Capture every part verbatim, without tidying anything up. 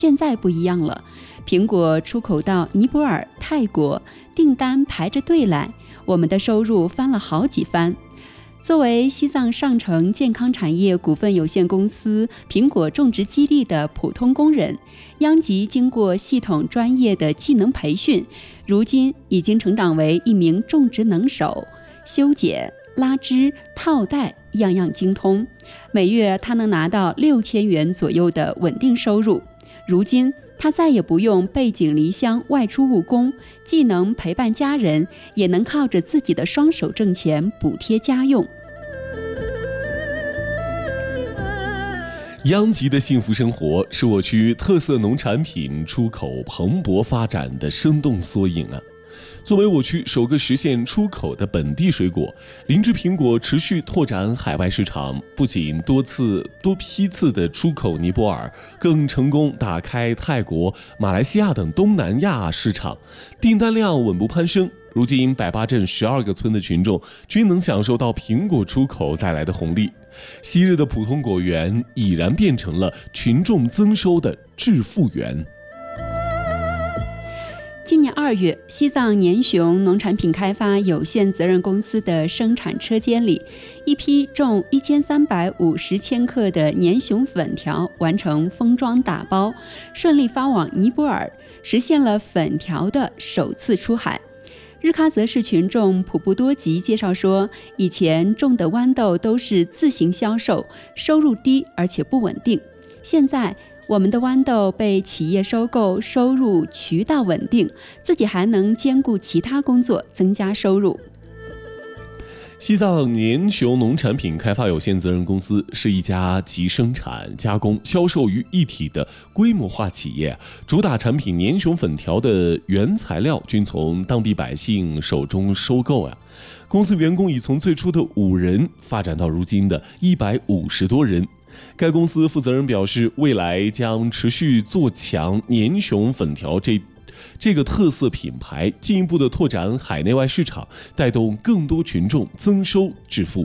现在不一样了，苹果出口到尼泊尔、泰国，订单排着队来，我们的收入翻了好几番。作为西藏上城健康产业股份有限公司苹果种植基地的普通工人，央吉经过系统专业的技能培训，如今已经成长为一名种植能手，修剪、拉枝、套袋样样精通。每月他能拿到六千元左右的稳定收入。如今他再也不用背井离乡外出务工，既能陪伴家人，也能靠着自己的双手挣钱补贴家用。 央吉的幸福生活是我区特色农产品出口蓬勃发展的生动缩影啊！作为我区首个实现出口的本地水果，灵芝苹果持续拓展海外市场，不仅多次多批次的出口尼泊尔，更成功打开泰国、马来西亚等东南亚市场，订单量稳步攀升。如今百八镇十二个村的群众均能享受到苹果出口带来的红利，昔日的普通果园已然变成了群众增收的致富园。 今年二月，西藏年雄农产品开发有限责任公司的生产车间里，一批重一千三百五十千克的年雄粉条完成封装打包，顺利发往尼泊尔，实现了粉条的首次出海。日喀则市群众普布多吉介绍说，以前种的豌豆都是自行销售，收入低而且不稳定。现在我们的豌豆被企业收购，收入渠道稳定，自己还能兼顾其他工作，增加收入。 西藏年雄农产品开发有限责任公司是一家集生产、加工、销售于一体的规模化企业，主打产品年雄粉条的原材料均从当地百姓手中收购啊。公司员工已从最初的五人发展到如今的一百五十多人。该公司负责人表示，未来将持续做强年雄粉条这这个特色品牌，进一步的拓展海内外市场，带动更多群众增收致富。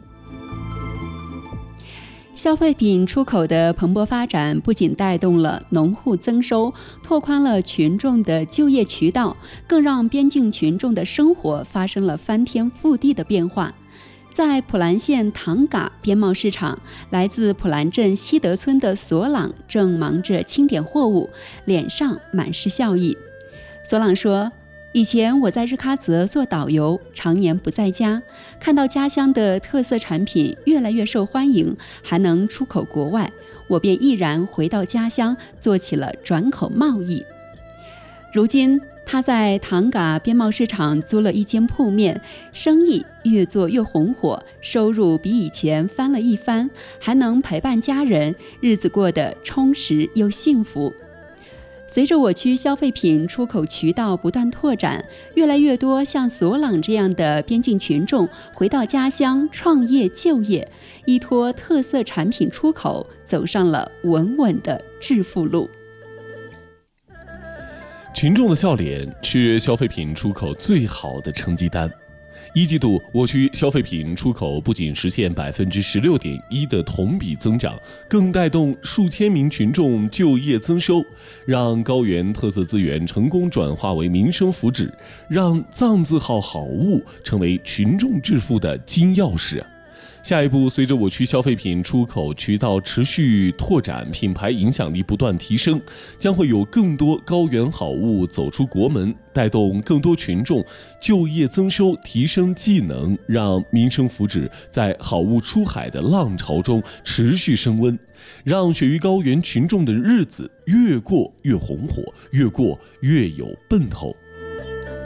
消费品出口的蓬勃发展，不仅带动了农户增收，拓宽了群众的就业渠道，更让边境群众的生活发生了翻天覆地的变化。在普兰县唐嘎边贸市场，来自普兰镇西德村的索朗正忙着清点货物，脸上满是笑意。索朗说，以前我在日喀则做导游，常年不在家，看到家乡的特色产品越来越受欢迎，还能出口国外，我便毅然回到家乡，做起了转口贸易。如今他在唐嘎边贸市场租了一间铺面，生意越做越红火，收入比以前翻了一番，还能陪伴家人，日子过得充实又幸福。随着我区消费品出口渠道不断拓展，越来越多像索朗这样的边境群众回到家乡创业就业，依托特色产品出口，走上了稳稳的致富路。 群众的笑脸是消费品出口最好的成绩单。一季度，我区消费品出口不仅实现百分之十六点一的同比增长，更带动数千名群众就业增收，让高原特色资源成功转化为民生福祉，让藏字号好物成为群众致富的金钥匙。下一步，随着我区消费品出口渠道持续拓展，品牌影响力不断提升，将会有更多高原好物走出国门，带动更多群众就业增收，提升技能，让民生福祉在好物出海的浪潮中持续升温，让雪域高原群众的日子越过越红火，越过越有奔头。